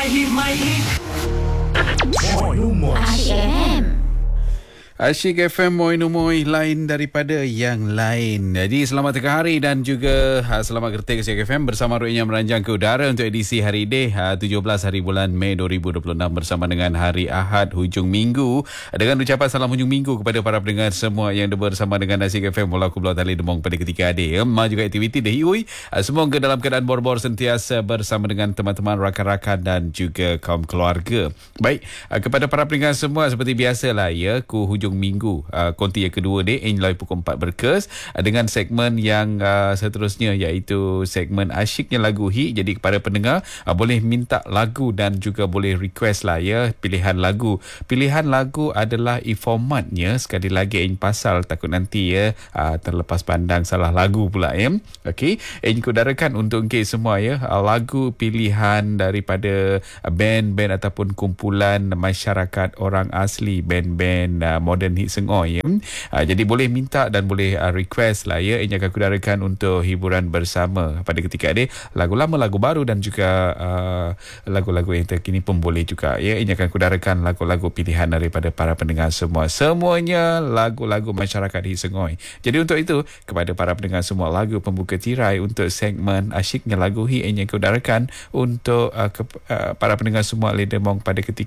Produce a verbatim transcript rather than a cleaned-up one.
My hit, my hit. Asyik F M. Asyik F M, moi-moi lain daripada yang lain. Jadi selamat tengah hari dan juga ha, selamat kerti ke Asyik F M bersama Ruin yang meranjang ke udara untuk edisi hari ini ha, tujuh belas hari bulan Mei dua ribu dua puluh enam bersama dengan hari Ahad hujung minggu. Dengan ucapan salam hujung minggu kepada para pendengar semua yang bersama dengan Asyik F M. Mula aku belah tali demong pada ketika adik. Ya. Ma juga aktiviti dah hiui. Ha, semoga dalam keadaan bor-bor sentiasa bersama dengan teman-teman, rakan-rakan dan juga kaum keluarga. Baik, ha, kepada para pendengar semua seperti biasalah ya, ku hujung minggu uh, konti yang kedua ni Enjoy pukul empat berkes uh, dengan segmen yang uh, seterusnya iaitu segmen asyiknya lagu hit. Jadi kepada pendengar uh, boleh minta lagu dan juga boleh request lah ya pilihan lagu. Pilihan lagu adalah e-formatnya, sekali lagi Eng pasal takut nanti ya uh, terlepas pandang salah lagu pula ya. Okey, Eng kudarakan untuk okay, semua ya uh, lagu pilihan daripada uh, band-band ataupun kumpulan masyarakat orang asli, band-band uh, modern hit sengoi ya. Uh, jadi boleh minta dan boleh uh, request lah ya. Ini akan kudarakan untuk hiburan bersama pada ketika ini. Lagu lama, lagu baru dan juga uh, lagu-lagu yang terkini pun boleh juga ya. Ini akan kudarakan lagu-lagu pilihan daripada para pendengar semua. Semuanya lagu-lagu masyarakat hit sengoi. Jadi untuk itu kepada para pendengar semua, lagu pembuka tirai untuk segmen asyiknya lagu hit ini akan kudarakan untuk uh, ke, uh, para pendengar semua Ledemong pada ketika